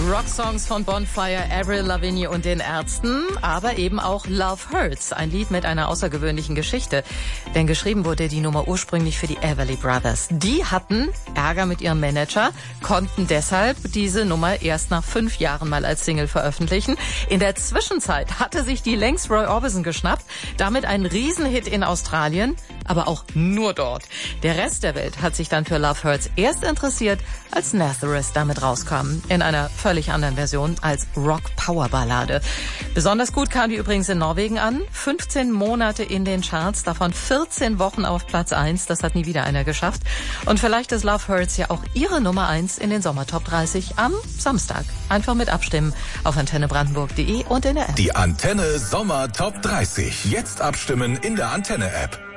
Rocksongs von Bonfire, Avril Lavigne und den Ärzten, aber eben auch Love Hurts, ein Lied mit einer außergewöhnlichen Geschichte. Denn geschrieben wurde die Nummer ursprünglich für die Everly Brothers. Die hatten Ärger mit ihrem Manager, konnten deshalb diese Nummer erst nach 5 Jahren mal als Single veröffentlichen. In der Zwischenzeit hatte sich die längst Roy Orbison geschnappt, damit ein Riesenhit in Australien, aber auch nur dort. Der Rest der Welt hat sich dann für Love Hurts erst interessiert, als Nazareth damit rauskam, in einer völlig anderen Version als Rock-Power-Ballade. Besonders gut kam die übrigens in Norwegen an. 15 Monate in den Charts, davon 14 Wochen auf Platz 1. Das hat nie wieder einer geschafft. Und vielleicht ist Love Hurts ja auch ihre Nummer 1 in den Sommertop 30 am Samstag. Einfach mit abstimmen auf antennebrandenburg.de und in der App. Die Antenne Sommer Top 30. Jetzt abstimmen in der Antenne-App.